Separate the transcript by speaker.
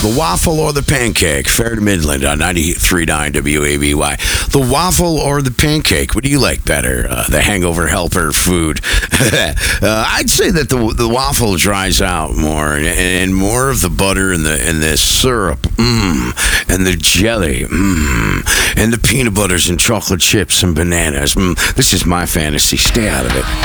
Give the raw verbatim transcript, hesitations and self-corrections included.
Speaker 1: The waffle or the pancake? Fair to Midland on ninety-three point nine W A B Y. The waffle or the pancake? What do you like better? Uh, the hangover helper food. uh, I'd say that the the waffle dries out more, and, and more of the butter and the and the syrup, mmm, and the jelly, mmm, and the peanut butters and chocolate chips and bananas. Mm, this is my fantasy. Stay out of it.